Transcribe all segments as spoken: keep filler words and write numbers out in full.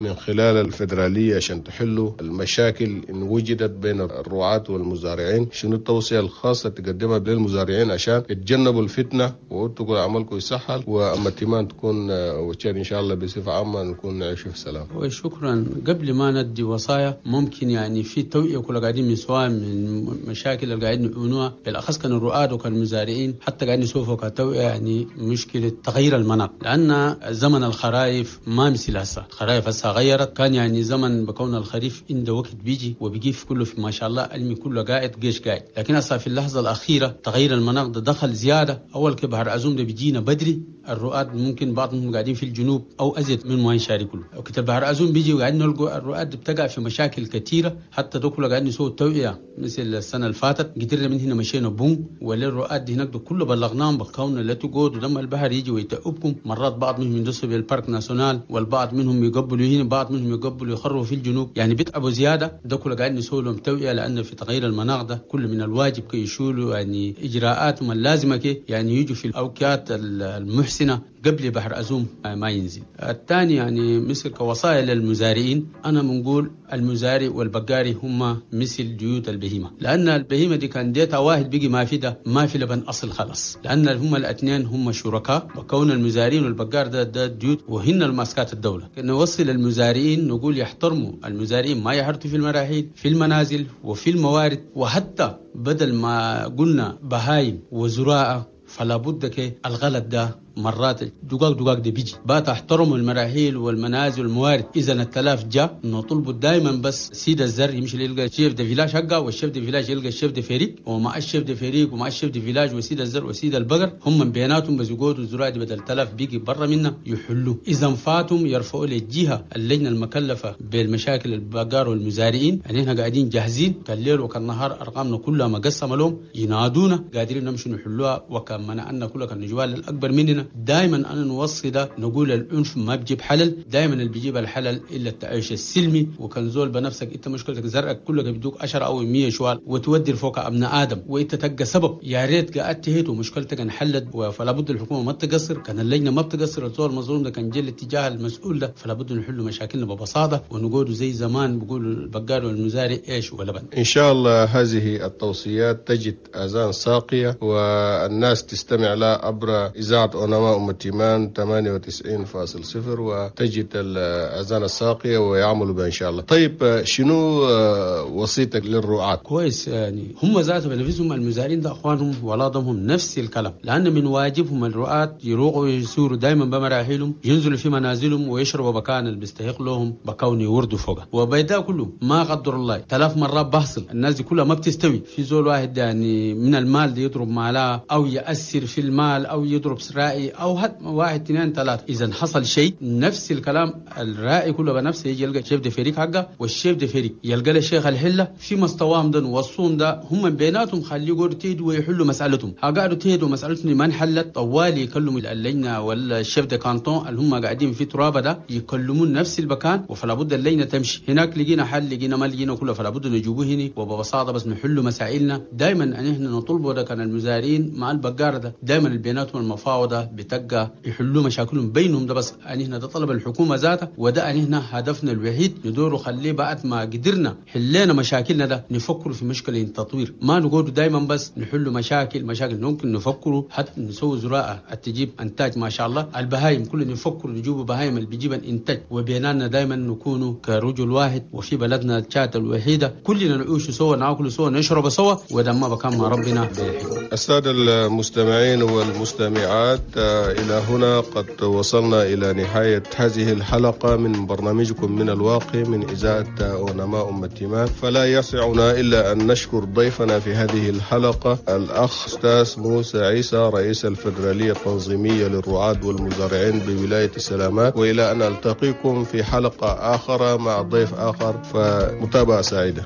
من خلال الفدرالية عشان تحلوا المشاكل إن وجدت بين الرعاة والمزارعين؟ شنو التوصية الخاصة تقدمها للمزارعين عشان يتجنبوا الفتنة وتقول عملكم يسهل وأما تيمان تكون وشان إن شاء الله بصفة عامة نكون نعيش في سلام؟ وشكرا. قبل ما ندي وصايا ممكن يعني في توعية كل قاعدين من سواء من مشاكل اللي قاعدين نعونوها بالأخص كان الرعاة وكان المزارعين حتى قاعدين يشوفوا كتوعية يعني مشكلة تغيير المناخ، لأن زمن الخرايف ما مثل هسه. الخرايف هسه غيرت، كان يعني زمن بكون الخريف عنده وقت بيجي وبيجي كله في ما شاء الله علمي كله قاعد جيش قاعد، لكن هسه في اللحظة الأخيرة تغيير المناخ ده دخل زيادة. أول كبهر أزوم ده بيجينا بدري، الرؤاد ممكن بعضهم قاعدين في الجنوب أو أزيد من ما يشاركوا. وقت البحر أزوم بيجي وقاعدين نلقوا الرؤاد بتقع في مشاكل كثيرة، حتى دوكله قاعدين نسوي توعية مثل السنة اللي فاتت قدرنا من هنا مشينا بوم ولا الرؤاد هناك كله بلغناهم بكون لا تقعدوا لما البحر يجي ويتعبكم. مرات بعض منهم يندسوا بالبارك ناسيونال والبعض منهم يقبلوا هنا، بعض منهم يقبلوا يخروا في الجنوب، يعني بيتعبوا زيادة. دوكله قاعدين نسوي لهم توعية، لأن في تغيير المناخ ده كل من الواجب كي يشولوا يعني إجراءاتهم اللازمة كي يعني يجوا في الأوقات المحسنة قبل بحر أزوم ما ينزل. الثاني يعني مثل كوصايا للمزارعين، أنا بنقول المزارع والبقاري هم مثل جيوت البهيمة، لأن البهيمة دي كان ديتها واحد بيجي ما في ده ما في لبن أصل خلاص، لأن هم الاثنين هم شركاء، وكون المزارعين والبقار ده ده جيوت وهن الماسكات الدولة. نوصل المزارعين نقول يحترموا المزارعين، ما يحرتوا في المراحيل في المنازل وفي الموارد، وحتى بدل ما قلنا بهايم وزراعة فلا بد كي الغلط ده مرات دقاق دقاق ده بيجي بقى تحترموا المراحيل والمنازل والموارد. إذا التلاف جاء نطلبوا دائما بس سيد الزر يمشي يلقى الشيف ده فيلاج حقه، والشيف ده فيلاج يلقى الشيف ده فريق، ومع الشيف ده فريق ومع الشيف ده فيلاج وسيد الزر وسيد البقر هم من بيناتهم بس يقعدوا الزراعة دي بدل التلاف بيجي برا منها يحلوا. إذا فاتهم يرفعوا للجهة اللجنة المكلفة بالمشاكل البقار والمزارعين، يعني احنا قاعدين جاهزين كالليل وكالنهار، أرقامنا كلها مقسمة لهم، ينادونا قادرين نمشي نحلوها، وكان منعنا كلها كان النجوال الأكبر مننا. دائما أنا نوصي ده نقول العنف ما بيجيب حلل، دائما اللي بيجيب الحلل إلا التعايش السلمي. وكان زول بنفسك أنت مشكلتك زرعك كلك بيدوك عشرة أو مية شوال وتودي فوق أبناء آدم وأنت تلقى سبب. يا ريت قعدت هيت ومشكلتك انحلت، فلا بد الحكومة ما تقصر، كان اللجنة ما بتقصر، الزول المظلوم ده كان جاي الاتجاه المسؤول ده، فلا بد نحل مشاكلنا ببساطة ونقولوا زي زمان بيقولوا البقال والمزارع إيش ولبن. إن شاء الله هذه التوصيات تجد أذان ساقية والناس تستمع لها عبر إذاعة أونما أم تيمان ثمانية وتسعين فاصلة صفر وتجد الأذان الساقية ويعملوا بها إن شاء الله. طيب شنو وصيتك للرعاة؟ كويس، يعني هم ذاتهم بنفسهم المزارعين ده أخوانهم وأولادهم نفس الكلام، لأن من واجبهم الرعاة يروقوا ويسوروا دائما بمراحلهم، ينزلوا في منازلهم ويشربوا بكان اللي بيستحق لهم بكون يوردوا فوقه. وبيدا كله ما قدر الله ثلاث مرات بحصل، الناس دي كلها ما بتستوي. في زول واحد يعني من المال دي يضرب مالها أو يأثر في المال أو يضرب سرائي أو هات واحد اثنين ثلاثة. إذا حصل شيء نفس الكلام الرائي كله بنفسه يجي يلقى الشيف ده فريق حقه والشيف ده فريق يلقى الشيخ الحلة في مستواهم ده والصوم ده هم بيناتهم خليه يقعدوا تهدوا ويحلوا مسألتهم. قاعدوا تهدوا مسألتهم ما انحلت طوالي يكلموا اللجنة ولا الشيف ده كانتون اللي هم قاعدين في ترابة ده يكلمون نفس المكان، وفلا بد اللجنة تمشي هناك. لقينا حل لقينا ما لقينا كله فلا بد نجيبوه هنا وببساطة بس نحلوا مسائلنا. دائما ان احنا نطلبوا ده كان المزارعين مع البقار ده دائما بيناتهم المفاوضة بتقى يحلوا مشاكلهم بينهم ده، بس ان احنا ده طلب الحكومة ذاتها وده ان احنا هدفنا الوحيد ندوروا خليه بعد ما قدرنا حلينا مشاكلنا ده نفكروا في مشكلة التطوير، ما نقولوا دائما بس نحلوا مشاكل مشاكل ممكن نفكروا حتى نسوي زراعة تجيب انتاج ما شاء الله. البهايم كلنا نفكروا نجيبوا بهايم اللي بيجيب انتاج، وبيننا دائما نكونوا كرجل واحد، وفي بلدنا الشات الوحيدة كلنا نعيش سوا ناكل سوا نشرب سوا، وده ما بكان مع ربنا بيحب. السادة المستمعين والمستمعات، إلى هنا قد وصلنا إلى نهاية هذه الحلقة من برنامجكم من الواقع من إذاعة أونما أم تيمان. فلا يسعنا إلا أن نشكر ضيفنا في هذه الحلقة الأخ أستاذ موسى عيسى رئيس الفدرالية التنظيمية للرعاة والمزارعين بولاية السلامات، وإلى أن ألتقيكم في حلقة آخر مع ضيف آخر، فمتابعة سعيدة.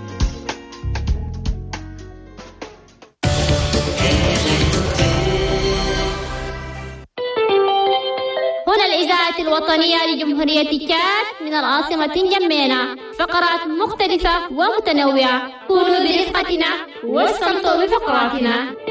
الوطنية لجمهورية تشاد من العاصمة جمينة، فقرات مختلفة ومتنوعة، كونوا برفقتنا واستمتعوا بفقراتنا.